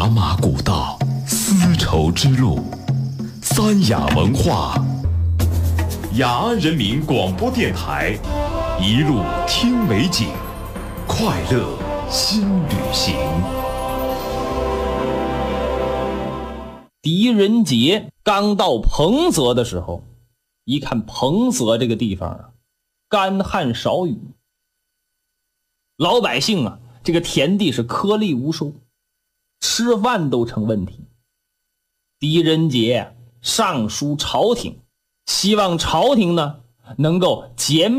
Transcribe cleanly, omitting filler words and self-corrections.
茶马古道，丝绸之路，三雅文化，雅安人民广播电台，一路听美景，快乐新旅行。 狄仁杰刚到彭泽的时候，一看彭泽这个地方啊，干旱少雨，老百姓啊，这个田地是颗粒无收，吃饭都成问题。狄仁杰上书朝廷，希望朝廷呢能够减